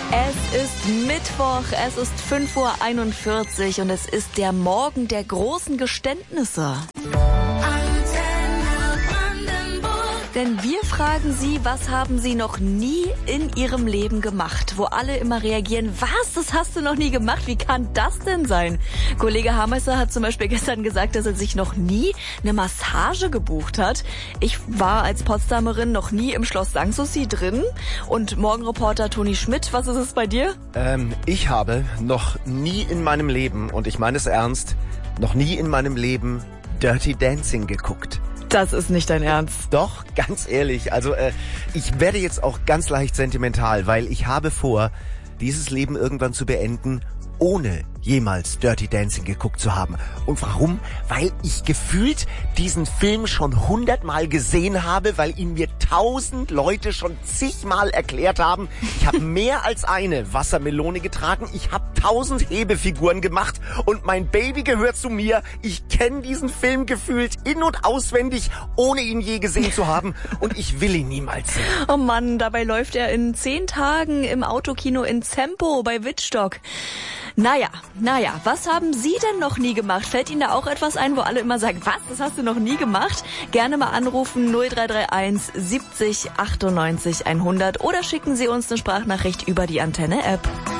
Es ist Mittwoch, es ist 5:41 Uhr und es ist der Morgen der großen Geständnisse. Denn wir fragen Sie, was haben Sie noch nie in Ihrem Leben gemacht? Wo alle immer reagieren, was, das hast du noch nie gemacht? Wie kann das denn sein? Kollege Hameister hat zum Beispiel gestern gesagt, dass er sich noch nie eine Massage gebucht hat. Ich war als Potsdamerin noch nie im Schloss Sanssouci drin. Und Morgenreporter Toni Schmidt, was ist es bei dir? Ich habe noch nie in meinem Leben, und ich meine es ernst, noch nie in meinem Leben Dirty Dancing geguckt. Das ist nicht dein Ernst. Doch, ganz ehrlich. Also ich werde jetzt auch ganz leicht sentimental, weil ich habe vor, dieses Leben irgendwann zu beenden, ohne jemals Dirty Dancing geguckt zu haben. Und warum? Weil ich gefühlt diesen Film schon 100-mal gesehen habe, weil ihn mir 1000 Leute schon zigmal erklärt haben. Ich habe mehr als eine Wassermelone getragen, ich habe 1000 Hebefiguren gemacht und mein Baby gehört zu mir. Ich kenne diesen Film gefühlt in- und auswendig, ohne ihn je gesehen zu haben, und ich will ihn niemals sehen. Oh Mann, dabei läuft er in 10 Tagen im Autokino in Zempo bei Wittstock. Naja, was haben Sie denn noch nie gemacht? Fällt Ihnen da auch etwas ein, wo alle immer sagen, was, das hast du noch nie gemacht? Gerne mal anrufen 0331 70 98 100 oder schicken Sie uns eine Sprachnachricht über die Antenne-App.